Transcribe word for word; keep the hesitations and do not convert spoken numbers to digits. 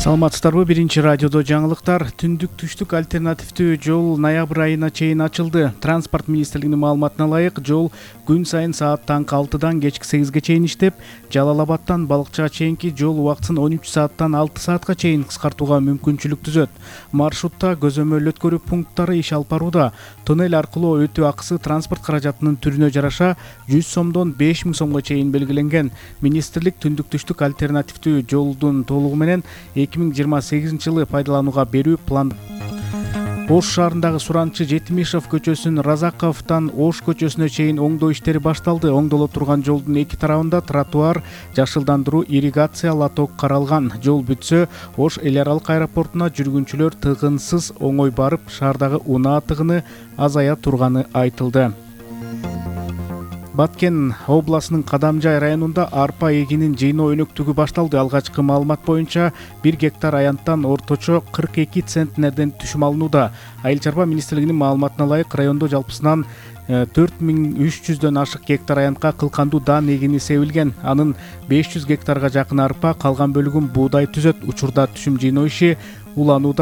Саламатсыздарбы, биринчи радиодо жаңылыктар. Түндүк түштүк альтернативдүү жол ноябрь айына чейин ачылды. Транспорт министрлигинин маалыматына ылайык, жол күн сайын саат таңкы алтыдан кечки сегизге чейин иштеп, Жалал Абадтан Балыкчыга чейинки жол убактысын он үч сааттан алты саатка чейин кыскартууга мүмкүнчүлүк түзөт. Маршрутта көзөмөл өткөрүү пункттары иш алып барууда. Туннель аркылуу өтүү акысы транспорт каражатынын түрүнө жараша жүз сомдон беш миң сомго чейин белгиленген. Министрлик түндүк түштүк альтернативдүү жолдун толугу менен эки миң жыйырма сегизинчи жылы пайдаланууга берүү план. Ош шаарындагы Суранчы Жетимишев көчөсүнүн Разаковдон Ош көчөсүнө чейин оңдоо иштери башталды. Оңдоло турган жолдун эки тарабында тротуар, жашылдандыруу, ирригация, лоток каралган. Жол бүтсө, Ош эл аралык аэропортуна жүргүнчүлөр тыгынсыз оңой барып, шаардагы унаа тыгыны азая турганы айтылды. Баткен областынын Кадамжай районунда арпа эгинин жыйноо өнөктүгү башталды. Алгачкы маалымат боюнча бир гектар аянттан орточо кырк эки центнерден түшүм алынууда. Айыл чарба министрлигинин маалыматына ылайык, райондо жалпысынан төрт миң үч жүздөн ашык гектар аянтка кылкандуу дан эгини себилген. Анын беш жүз гектарга жакын арпа, калган бөлүгүн буудай түзөт. Учурда түшүм жыйноо иши уланууда.